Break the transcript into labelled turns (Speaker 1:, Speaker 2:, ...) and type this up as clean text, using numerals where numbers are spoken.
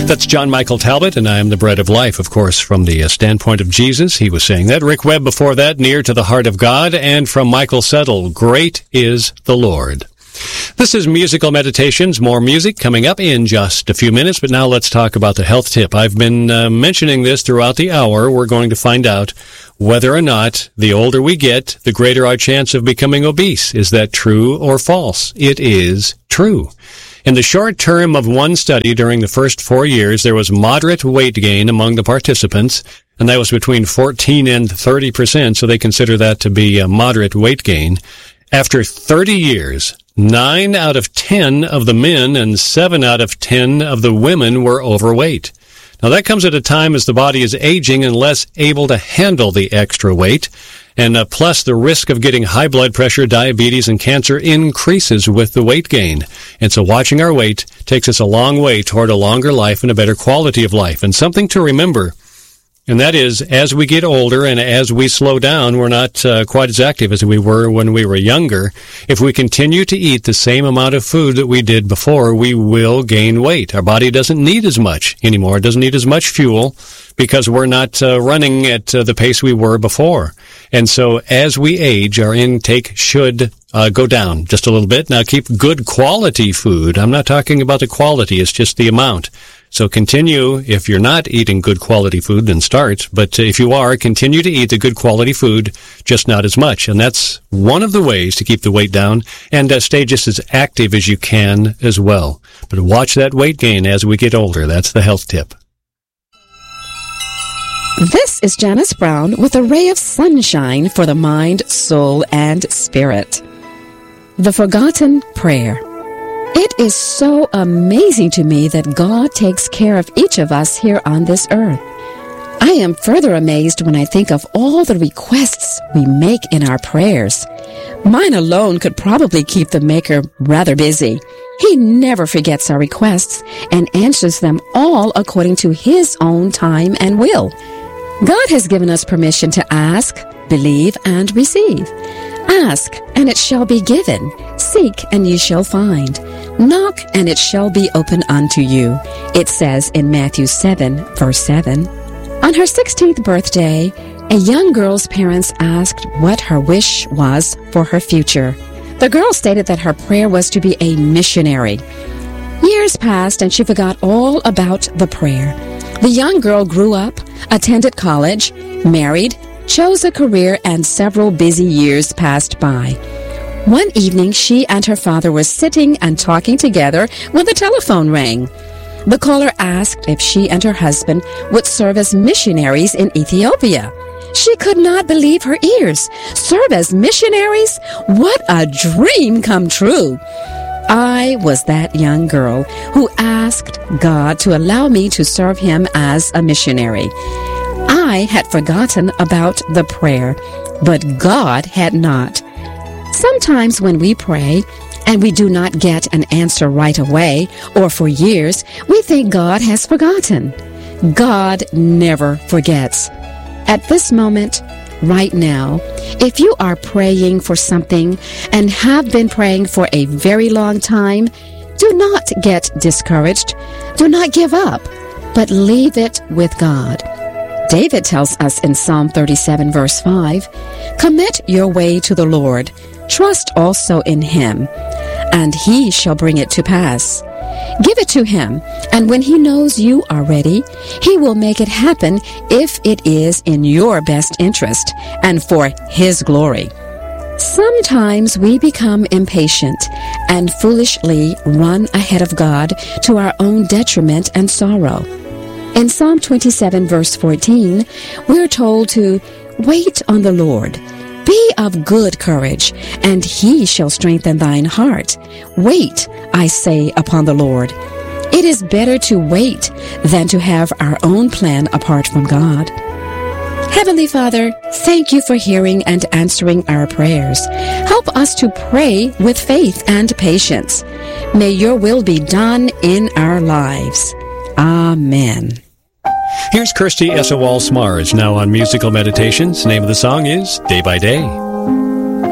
Speaker 1: That's John Michael Talbot, and I am the bread of life, of course, from the standpoint of Jesus. He was saying that. Rick Webb before that, Near to the Heart of God, and from Michael Settle, Great is the Lord. This is Musical Meditations. More music coming up in just a few minutes, but now let's talk about the health tip. I've been mentioning this throughout the hour. We're going to find out whether or not the older we get, the greater our chance of becoming obese. Is that true or false? It is true. In the short term of one study during the first 4 years, there was moderate weight gain among the participants, and that was between 14 and 30%, so they consider that to be a moderate weight gain. After 30 years, 9 out of 10 of the men and 7 out of 10 of the women were overweight. Now that comes at a time as the body is aging and less able to handle the extra weight, and plus the risk of getting high blood pressure, diabetes, and cancer increases with the weight gain. And so watching our weight takes us a long way toward a longer life and a better quality of life. And something to remember, and that is, as we get older and as we slow down, we're not quite as active as we were when we were younger. If we continue to eat the same amount of food that we did before, we will gain weight. Our body doesn't need as much anymore. It doesn't need as much fuel because we're not running at the pace we were before. And so as we age, our intake should go down just a little bit. Now keep good quality food. I'm not talking about the quality, it's just the amount. So continue, if you're not eating good quality food, then start. But if you are, continue to eat the good quality food, just not as much. And that's one of the ways to keep the weight down and stay just as active as you can as well. But watch that weight gain as we get older. That's the health tip.
Speaker 2: This is Janice Brown with a ray of sunshine for the mind, soul, and spirit. The Forgotten Prayer. It is so amazing to me that God takes care of each of us here on this earth. I am further amazed when I think of all the requests we make in our prayers. Mine alone could probably keep the Maker rather busy. He never forgets our requests and answers them all according to His own time and will. God has given us permission to ask, believe, and receive. Ask, and it shall be given. Seek, and ye shall find. Knock, and it shall be opened unto you. It says in Matthew 7, verse 7. On her 16th birthday, a young girl's parents asked what her wish was for her future. The girl stated that her prayer was to be a missionary. Years passed, and she forgot all about the prayer. The young girl grew up, attended college, married, chose a career, and several busy years passed by. One evening, she and her father were sitting and talking together when the telephone rang. The caller asked if she and her husband would serve as missionaries in Ethiopia. She could not believe her ears. Serve as missionaries? What a dream come true! I was that young girl who asked God to allow me to serve Him as a missionary. I had forgotten about the prayer, but God had not. Sometimes when we pray and we do not get an answer right away or for years, we think God has forgotten. God never forgets. At this moment, right now, if you are praying for something and have been praying for a very long time, do not get discouraged. Do not give up, but leave it with God. David tells us in Psalm 37, verse 5, "Commit your way to the Lord. Trust also in Him, and He shall bring it to pass." Give it to Him, and when He knows you are ready, He will make it happen if it is in your best interest and for His glory. Sometimes we become impatient and foolishly run ahead of God to our own detriment and sorrow. In Psalm 27, verse 14, we're told to wait on the Lord. Be of good courage, and He shall strengthen thine heart. Wait, I say, upon the Lord. It is better to wait than to have our own plan apart from God. Heavenly Father, thank you for hearing and answering our prayers. Help us to pray with faith and patience. May your will be done in our lives. Amen.
Speaker 1: Here's Kirsty Esawal Smars now on Musical Meditations. The name of the song is Day by Day.